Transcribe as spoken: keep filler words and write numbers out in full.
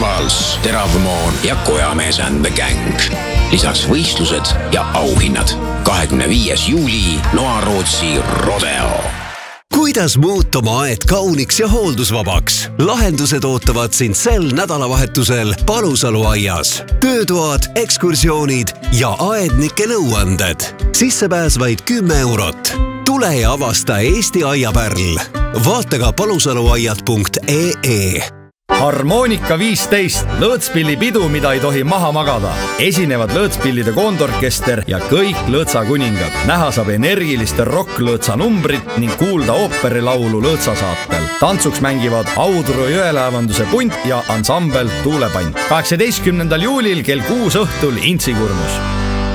Pals, Teravmoon ja Kojamees and the Gang. Lisaks võistlused ja auhinnad. kahekümne viies juuli Noa-Rootsi Rodeo. Kuidas muuta oma aed kauniks ja hooldusvabaks? Lahendused ootavad sind sel nädalavahetusel Palusalu aias. Töötoad, ekskursioonid ja aednike nõuanded. Sissepääs vaid kümme eurot. Tule ja avasta Eesti aiapärl. Vaata ka palusaluaiad punkt ee. Harmonika viisteist, lõõtspillipidu, mida ei tohi maha magada. Esinevad lõõtspillide koondorkester ja kõik lõõtsakuningad. Näha saab energiliste rock-lõõtsa numbrit ning kuulda ooperilaulu lõõtsasaatel. Tantsuks mängivad Audru jõelaevanduse punt ja ansambel Tuulepant. kaheksateistkümnendal juulil kell kuus õhtul Intsikurnus.